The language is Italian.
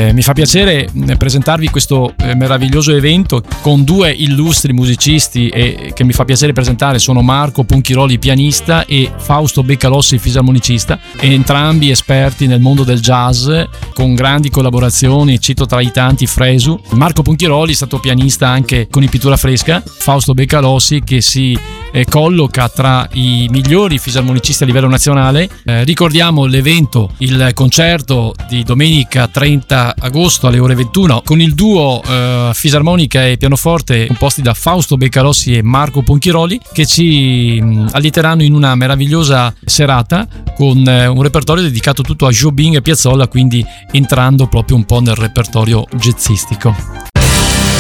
Mi fa piacere presentarvi questo meraviglioso evento con due illustri musicisti che mi fa piacere presentare. Sono Marco Ponchiroli, pianista, e Fausto Beccalossi, fisarmonicista, entrambi esperti nel mondo del jazz, con grandi collaborazioni, cito tra i tanti Fresu. Marco Ponchiroli è stato pianista anche con i Pittura Fresca, Fausto Beccalossi che si colloca tra i migliori fisarmonicisti a livello nazionale. Ricordiamo l'evento, il concerto di domenica 30 agosto alle ore 21 con il duo fisarmonica e pianoforte composti da Fausto Beccalossi e Marco Ponchiroli, che ci allieteranno in una meravigliosa serata con un repertorio dedicato tutto a Jobim e Piazzolla, quindi entrando proprio un po' nel repertorio jazzistico.